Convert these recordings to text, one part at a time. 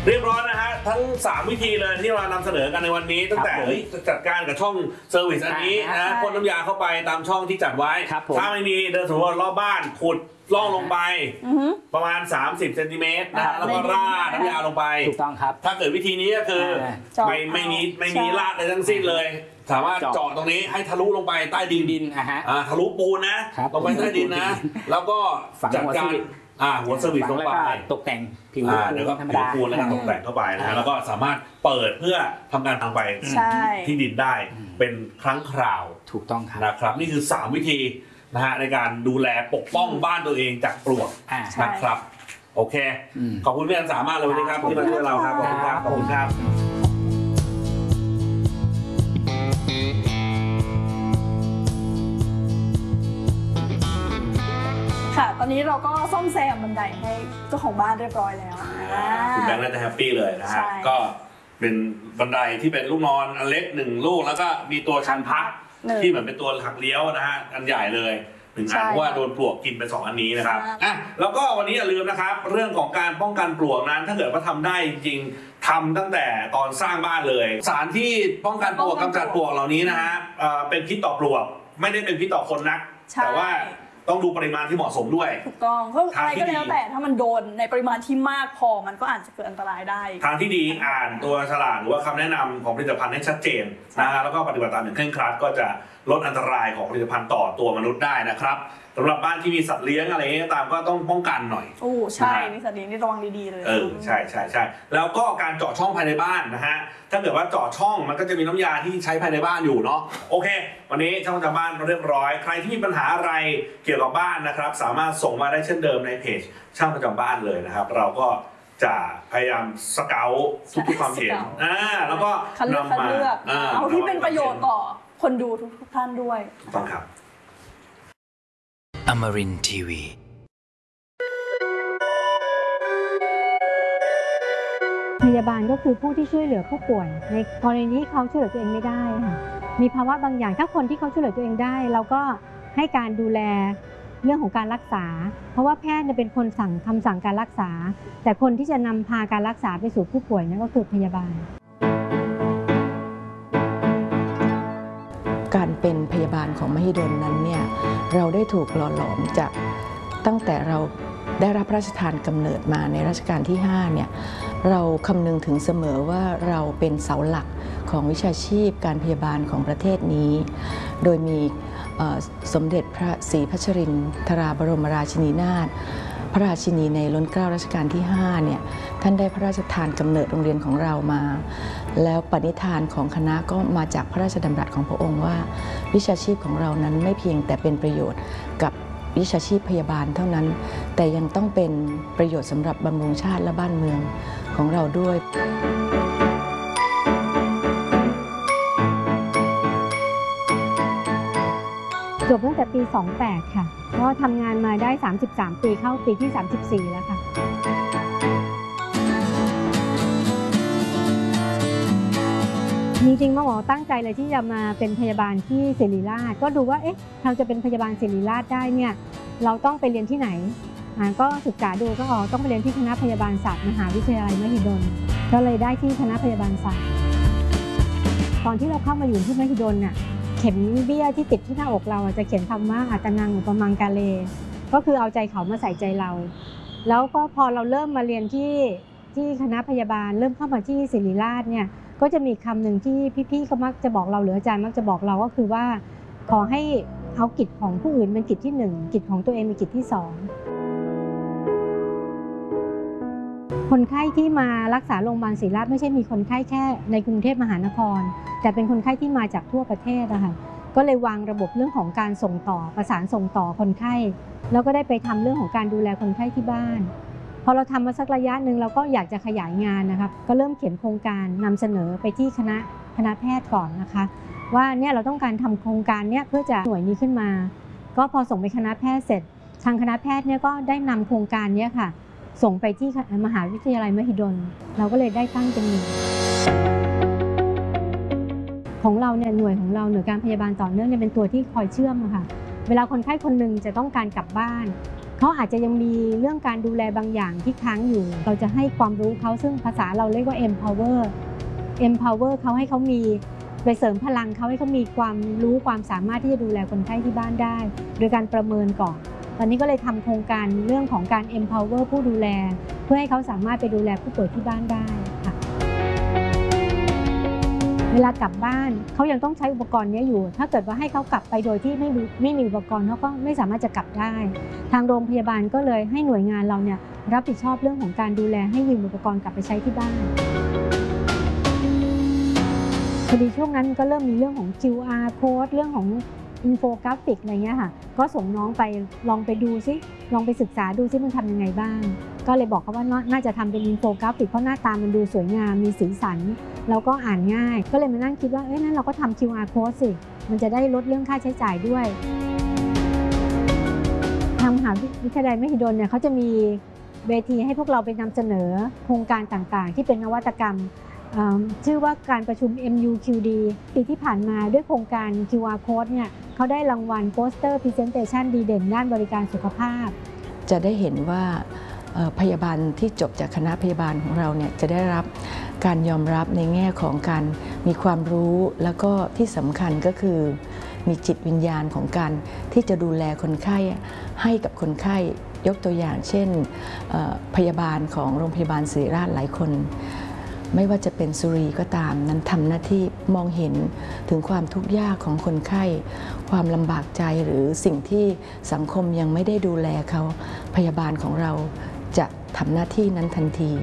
เรียบร้อยนะฮะทั้ง3วิธีเลยที่เรานำเสนอกันในวันนี้ตั้งแต่จัดการกับช่องเซอร์วิสอันนี้นะพ่นน้ำยาเข้าไปตามช่องที่จัดไว้ถ้าไม่มีเดินสำรวจรอบบ้านขุดล่องลงไปประมาณ30 เซนติเมตรนะแล้วก็ราดน้ำยาลงไปถูกต้องครับถ้าเกิดวิธีนี้ก็คือไม่มีราดอะไรทั้งสิ้นเลยสามารถเจาะตรงนี้ให้ทะลุลงไปใต้ดินทะลุปูนนะลงไปใต้ดินนะแล้วก็จัดการหัวเซอร์วิสลงไปตกแต่งผิวเดี๋ยวก็ผิวปูนแล้วก็ตกแต่งเข้าไปนะแล้วก็สามารถเปิดเพื่อทำการทางไปที่ดินได้เป็นครั้งคราวถูกต้องครับนะครับนี่คือ3วิธีนะฮะในการดูแลปกป้องบ้านตัวเองจากปลวกนะครับโอเคขอบคุณพี่อันสามารถเลยวันนี้ครับที่มาช่วยเราครับขอบคุณครับขอบคุณครับค่ะตอนนี้เราก็ซ่อมแซมบันไดให้เจ้าของบ้านเรียบร้อยแล้วคุณแบงค์น่าจะแฮปปี้เลยนะฮะก็เป็นบันไดที่เป็นลูกนอนอันเล็ก1ลูกแล้วก็มีตัวชันพักที่เหมือนเป็นตัวหักเลี้ยวนะฮะอันใหญ่เลย1อันเพราะว่าโดนปลวกกินไป2อันนี้นะครับแล้วก็วันนี้อย่าลืมนะครับเรื่องของการป้องกันปลวกนั้นถ้าเกิดว่าทำได้จริงๆทำตั้งแต่ตอนสร้างบ้านเลยสารที่ป้องกันปลวกกำจัดปลวกเหล่านี้นะฮะเป็นพิษต่อปลวกไม่ได้เป็นพิษต่อคนนักแต่ว่าต้องดูปริมาณที่เหมาะสมด้วยถูกต้องเพราะอะไรก็แล้วแต่ถ้ามันโดนในปริมาณที่มากพอมันก็อาจจะเกิดอันตรายได้ทางที่ดีอ่านตัวฉลากหรือว่าคำแนะนำของผลิตภัณฑ์ให้ชัดเจนนะฮะแล้วก็ปฏิบัติตามอย่างเคร่งครัดก็จะลดอันตรายของผลิตภัณฑ์ต่อตัวมนุษย์ได้นะครับสำหรับบ้านที่มีสัตว์เลี้ยงอะไรตามก็ต้องป้องกันหน่อยใช่มีสัตว์เลี้ยงนี่ระวังดีๆเลยใช่แล้วก็การเจาะช่องภายในบ้านนะฮะถ้าเกิดว่าเจาะช่องมันก็จะมีน้ำยาที่ใช้ภายในบ้านอยู่เนาะโอเควันนี้ช่างประจำบ้านเรียบร้อยใครที่มีปัญหาอะไรเกี่ยวกับบ้านนะครับสามารถส่งมาได้เช่นเดิมในเพจช่างประจำบ้านเลยนะครับเราก็จะพยายามสเกาทุกความเห็นแล้วก็นำมาเอาที่เป็นประโยชน์ต่อคนดูทุกท่านด้วยต้องครับ Amarin Tiwi พยาบาลก็คือผู้ที่ช่วยเหลือผู้ป่วยในกรณีที่เขาช่วยเหลือตัวเองไม่ได้ค่ะมีภาวะบางอย่างถ้าคนที่เขาช่วยเหลือตัวเองได้เราก็ให้การดูแลเรื่องของการรักษาเพราะว่าแพทย์เป็นคนคำสั่งการรักษาแต่คนที่จะนำพาการรักษาไปสู่ผู้ป่วยนั่นก็คือพยาบาลการเป็นพยาบาลของมหิดลนั้นเนี่ยเราได้ถูกหล่อหลอมจากตั้งแต่เราได้รับพระราชทานกำเนิดมาในรัชกาลที่5เนี่ยเราคำนึงถึงเสมอว่าเราเป็นเสาหลักของวิชาชีพการพยาบาลของประเทศนี้โดยมีสมเด็จพระศรีพัชรินทราบรมราชินีนาถพระราชินีในล้นเกล้ารัชกาลที่5เนี่ยท่านได้พระราชทานกำเนิดโรงเรียนของเรามาแล้วปณิธานของคณะก็มาจากพระราชดำรัสของพระองค์ว่าวิชาชีพของเรานั้นไม่เพียงแต่เป็นประโยชน์กับวิชาชีพพยาบาลเท่านั้นแต่ยังต้องเป็นประโยชน์สำหรับบำรุงชาติและบ้านเมืองของเราด้วยจบตั้งแต่ปี 28 ค่ะก็ทำงานมาได้ 33 ปีเข้าปีที่ 34 แล้วค่ะจริงๆหมอตั้งใจเลยที่จะมาเป็นพยาบาลที่ศิริราชก็ดูว่าเราจะเป็นพยาบาลศิริราชได้เนี่ยเราต้องไปเรียนที่ไหนก็ศึกษาดูก็ต้องไปเรียนที่คณะพยาบาลศาสตร์มหาวิทยาลัยมหิดลก็เลยได้ที่คณะพยาบาลศาสตร์ตอนที่เราเข้ามาอยู่ที่มหิดลน่ะเข็มเบี้ยที่ติดที่หน้าอกเราจะเขียนคำว่าอัตนังอุปมังกาเลก็คือเอาใจเขามาใส่ใจเราแล้วก็พอเราเริ่มมาเรียนที่คณะพยาบาลเริ่มเข้ามาที่ศิริราชเนี่ยก็จะมีคำหนึ่งที่พี่ๆเขามักจะบอกเราหรืออาจารย์มักจะบอกเราก็คือว่าขอให้เอากิจของผู้อื่นเป็นกิจที่1กิจของตัวเองเป็นกิจที่2คนไข้ที่มารักษาโรงพยาบาลศิริราชไม่ใช่มีคนไข้แค่ในกรุงเทพมหานครแต่เป็นคนไข้ที่มาจากทั่วประเทศนะคะก็เลยวางระบบเรื่องของการส่งต่อประสานส่งต่อคนไข้แล้วก็ได้ไปทำเรื่องของการดูแลคนไข้ที่บ้านพอเราทำมาสักระยะหนึ่งเราก็อยากจะขยายงานนะครับก็เริ่มเขียนโครงการนำเสนอไปที่คณะแพทย์ก่อนนะคะว่าเนี่ยเราต้องการทำโครงการเนี่ยเพื่อจะหน่วยนี้ขึ้นมาก็พอส่งไปคณะแพทย์เสร็จทางคณะแพทย์เนี่ยก็ได้นำโครงการนี้ค่ะส่งไปที่มหาวิทยาลัยมหิดลเราก็เลยได้ตั้งเป็นหน่วยของเราเนี่ยหน่วยของเราหน่วยการพยาบาลต่อเนื่องเนี่ยเป็นตัวที่คอยเชื่อมค่ะเวลาคนไข้คนหนึ่งจะต้องการกลับบ้านเขาอาจจะยังมีเรื่องการดูแลบางอย่างที่ค้างอยู่เราจะให้ความรู้เขาซึ่งภาษาเราเรียกว่า empower เขาให้เขามีไปเสริมพลังเขาให้เขามีความรู้ความสามารถที่จะดูแลคนไข้ที่บ้านได้ โดยการประเมินก่อนตอนนี้ก็เลยทำโครงการเรื่องของการ empower ผู้ดูแลเพื่อให้เขาสามารถไปดูแลผู้ป่วยที่บ้านได้ค่ะเวลากลับบ้านเขายังต้องใช้อุปกรณ์นี้อยู่ถ้าเกิดว่าให้เขากลับไปโดยที่ไม่มีอุปกรณ์เขาก็ไม่สามารถจะกลับได้ทางโรงพยาบาลก็เลยให้หน่วยงานเราเนี่ยรับผิดชอบเรื่องของการดูแลให้ยืมอุปกรณ์กลับไปใช้ที่บ้านพอดีช่วงนั้นก็เริ่มมีเรื่องของ QR code เรื่องของอินโฟกราฟิกอะไรเงี้ยค่ะก็ส่งน้องไปลองไปดูซิลองไปศึกษาดูซิมันทำยังไงบ้างก็เลยบอกเขาว่าน่าจะทำเป็นอินโฟกราฟิกเพราะหน้าตามันดูสวยงามมีสีสันแล้วก็อ่านง่ายก็เลยมานั่งคิดว่านั่นเราก็ทำ QR code สิมันจะได้ลดเรื่องค่าใช้จ่ายด้วยทางมหาวิทยาลัยมหิดลเนี่ยเขาจะมีเวทีให้พวกเราไปนำเสนอโครงการต่างๆที่เป็นนวัตกรรมชื่อว่าการประชุม MUQD ปีที่ผ่านมาด้วยโครงการ QR Code เนี่ยเขาได้รางวัลโปสเตอร์พรีเซนเทชันดีเด่นด้านบริการสุขภาพจะได้เห็นว่าพยาบาลที่จบจากคณะพยาบาลของเราเนี่ยจะได้รับการยอมรับในแง่ของการมีความรู้แล้วก็ที่สำคัญก็คือมีจิตวิญญาณของการที่จะดูแลคนไข้ให้กับคนไข้ยกตัวอย่างเช่นพยาบาลของโรงพยาบาลศิริราชหลายคนไม่ว่าจะเป็นสุรีก็ตามนั้นทำหน้าที่มองเห็นถึงความทุกข์ยากของคนไข้ความลำบากใจหรือสิ่งที่สังคมยังไม่ได้ดูแลเขาพยาบาลของเราจะทำหน้าที่นั้นทันที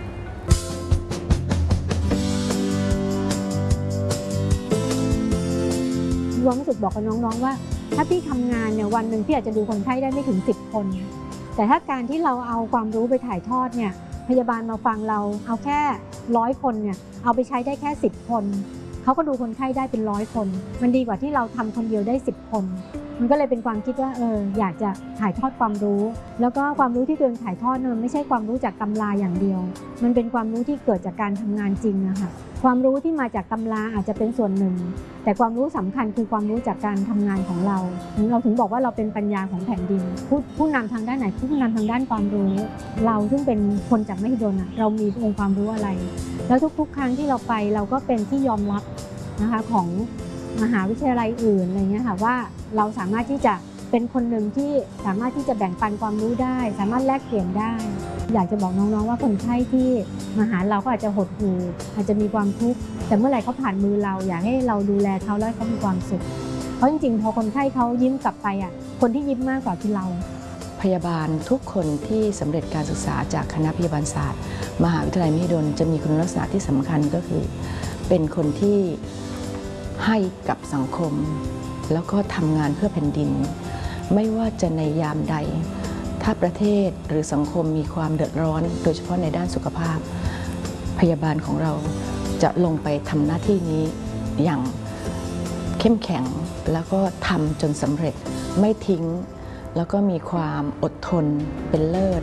รวมสุดบอกกับน้องๆว่าถ้าพี่ทำงานเนี่ยวันหนึ่งพี่อาจจะดูคนไข้ได้ไม่ถึง10 คนแต่ถ้าการที่เราเอาความรู้ไปถ่ายทอดเนี่ยพยาบาลมาฟังเราเอาแค่100 คนเนี่ยเอาไปใช้ได้แค่10 คนเขาก็ดูคนไข้ได้เป็น100 คนมันดีกว่าที่เราทำคนเดียวได้10 คนมันก็เลยเป็นความคิดว่าอยากจะถ่ายทอดความรู้แล้วก็ความรู้ที่ตัวเองถ่ายทอดมันไม่ใช่ความรู้จากตำราอย่างเดียวมันเป็นความรู้ที่เกิดจากการทำงานจริงนะคะความรู้ที่มาจากตำราอาจจะเป็นส่วนหนึ่งแต่ความรู้สำคัญคือความรู้จากการทำงานของเราถึงบอกว่าเราเป็นปัญญาของแผ่นดินผู้นำทางด้านไหนผู้นำทางด้านความรู้เราซึ่งเป็นคนจากมหิดลเรามีองค์ความรู้อะไรแล้วทุกๆครั้งที่เราไปเราก็เป็นที่ยอมรับนะคะของมหาวิทยาลัยอื่นอะไรเงี้ยค่ะว่าเราสามารถที่จะเป็นคนหนึ่งที่สามารถที่จะแบ่งปันความรู้ได้สามารถแลกเปลี่ยนได้อยากจะบอกน้องๆว่าคนไข้ที่มาหาเราก็อาจจะหดหู่อาจจะมีความทุกข์แต่เมื่อไหร่เขาผ่านมือเราอยากให้เราดูแลเขาแล้วเขามีความสุขเพราะจริงๆพอคนไข้เขายิ้มกลับไปคนที่ยิ้มมากกว่าคือเราพยาบาลทุกคนที่สำเร็จการศึกษาจากคณะพยาบาลศาสตร์มหาวิทยาลัยมหิดลจะมีคุณลักษณะที่สำคัญก็คือเป็นคนที่ให้กับสังคมแล้วก็ทำงานเพื่อแผ่นดินไม่ว่าจะในยามใดถ้าประเทศหรือสังคมมีความเดือดร้อนโดยเฉพาะในด้านสุขภาพพยาบาลของเราจะลงไปทำหน้าที่นี้อย่างเข้มแข็งแล้วก็ทำจนสำเร็จไม่ทิ้งแล้วก็มีความอดทนเป็นเลิศ